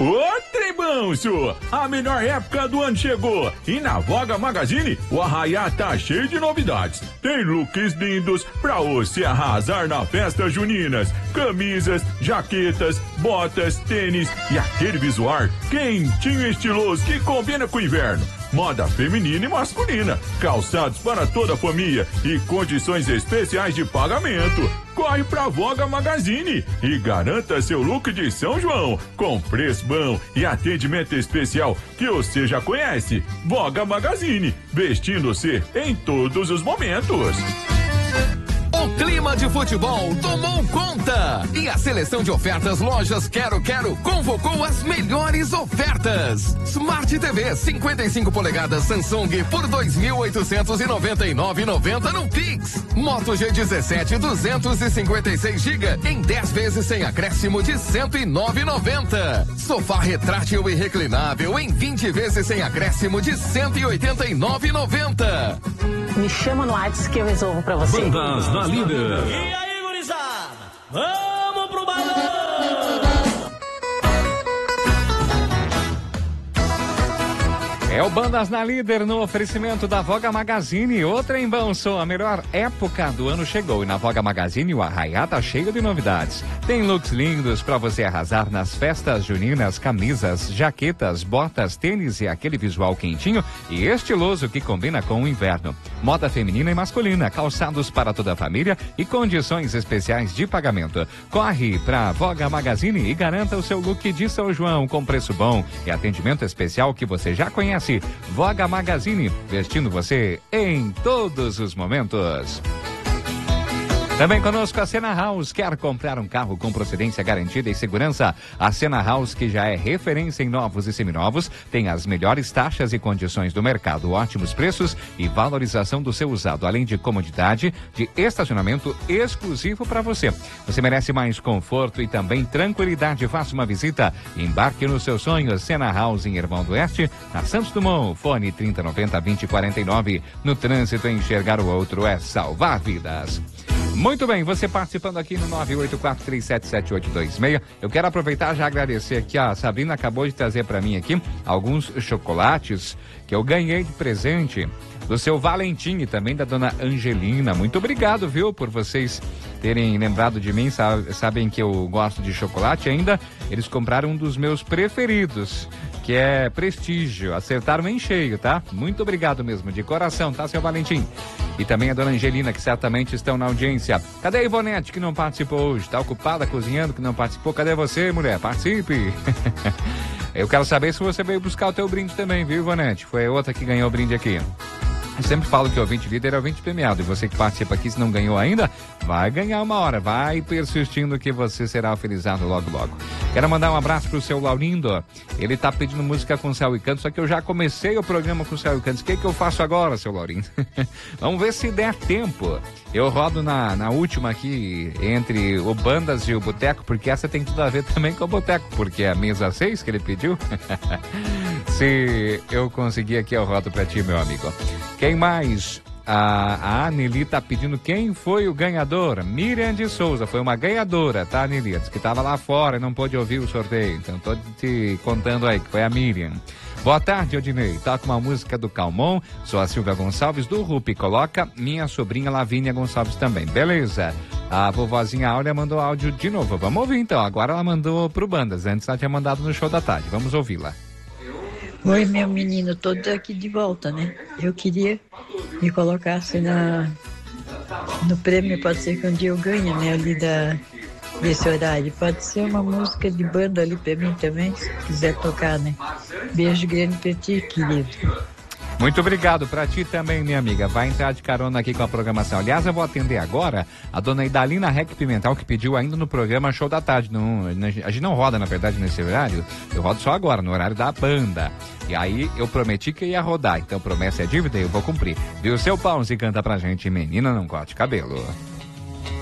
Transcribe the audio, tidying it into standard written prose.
Ô, Trembãoço, a melhor época do ano chegou e na Voga Magazine o Arraiá tá cheio de novidades. Tem looks lindos pra você arrasar na festa juninas. Camisas, jaquetas, botas, tênis e aquele visual quentinho e estiloso que combina com o inverno. Moda feminina e masculina, calçados para toda a família e condições especiais de pagamento. Corre pra Voga Magazine e garanta seu look de São João com preço bom e atendimento especial que você já conhece. Voga Magazine, vestindo-se em todos os momentos. O clima de futebol tomou conta e a seleção de ofertas Lojas Quero convocou as melhores ofertas. Smart TV 55 polegadas Samsung por 2.899,90 no Pix. Moto G17 256 GB em 10 vezes sem acréscimo de 109,90. Sofá retrátil e reclinável em 20 vezes sem acréscimo de 189,90. Me chama no WhatsApp que eu resolvo pra você. Bandas na Líder. E aí, gurizada? Vamos pro balão! É o Bandas na Líder no oferecimento da Voga Magazine. O Trembão, a melhor época do ano chegou. E na Voga Magazine o Arraiá tá cheio de novidades. Tem looks lindos pra você arrasar nas festas juninas, camisas, jaquetas, botas, tênis e aquele visual quentinho e estiloso que combina com o inverno. Moda feminina e masculina, calçados para toda a família e condições especiais de pagamento. Corre pra Voga Magazine e garanta o seu look de São João com preço bom e atendimento especial que você já conhece. Voga Magazine, vestindo você em todos os momentos. Também conosco a Sena House. Quer comprar um carro com procedência garantida e segurança? A Sena House, que já é referência em novos e seminovos, tem as melhores taxas e condições do mercado, ótimos preços e valorização do seu usado, além de comodidade de estacionamento exclusivo para você. Você merece mais conforto e também tranquilidade. Faça uma visita e embarque nos seus sonhos. Sena House em Irmão do Oeste, na Santos Dumont, fone 3090-2049. No trânsito, enxergar o outro é salvar vidas. Muito bem, você participando aqui no 984377826. Eu quero aproveitar e já agradecer aqui, a Sabrina acabou de trazer para mim aqui alguns chocolates que eu ganhei de presente do seu Valentim e também da dona Angelina. Muito obrigado, viu, por vocês terem lembrado de mim. Sabem que eu gosto de chocolate ainda. Eles compraram um dos meus preferidos, que é Prestígio. Acertaram em cheio, tá? Muito obrigado mesmo, de coração, tá, seu Valentim? E também a dona Angelina, que certamente estão na audiência. Cadê a Ivonete, que não participou hoje? Tá ocupada cozinhando, que não participou? Cadê você, mulher? Participe! Eu quero saber se você veio buscar o teu brinde também, viu, Ivonete? Foi outra que ganhou o brinde aqui. Eu sempre falo que o ouvinte líder é o ouvinte premiado. E você que participa aqui, se não ganhou ainda, vai ganhar uma hora. Vai persistindo que você será felizado logo, logo. Quero mandar um abraço pro seu Laurindo. Ele tá pedindo música com Céu e Canto, só que eu já comecei o programa com Céu e Canto. O que eu faço agora, seu Laurindo? Vamos ver se der tempo. Eu rodo na última aqui, entre o Bandas e o Boteco, porque essa tem tudo a ver também com o Boteco, porque é a mesa 6 que ele pediu. Se eu conseguir aqui, eu rodo pra ti, meu amigo. Quem mais? A Aneli tá pedindo quem foi o ganhador. Miriam de Souza foi uma ganhadora, tá, Aneli? Diz que tava lá fora e não pôde ouvir o sorteio. Então tô te contando aí que foi a Miriam. Boa tarde, Odinei. Toca uma música do Calmon. Sou a Silvia Gonçalves do Rupi. Coloca minha sobrinha Lavínia Gonçalves também. Beleza. A vovozinha Áurea mandou áudio de novo. Vamos ouvir então. Agora ela mandou pro Bandas. Antes ela tinha mandado no Show da Tarde. Vamos ouvi-la. Oi, meu menino, todos aqui de volta, né? Eu queria me colocasse no prêmio, pode ser que um dia eu ganhe, né? Ali desse horário. Pode ser uma música de banda ali pra mim também, se quiser tocar, né? Beijo grande pra ti, querido. Muito obrigado pra ti também, minha amiga. Vai entrar de carona aqui com a programação. Aliás, eu vou atender agora a dona Idalina Rec Pimental, que pediu ainda no programa Show da Tarde. A gente não roda, na verdade, nesse horário. Eu rodo só agora, no horário da banda. E aí, eu prometi que ia rodar. Então, promessa é dívida e eu vou cumprir. Viu, seu Pause canta pra gente, Menina Não Corte Cabelo.